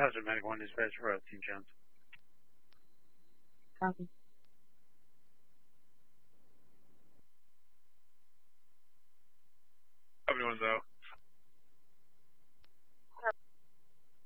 Hazard Medic 1 dispatch for Team Jones. Copy. Copy 1-0.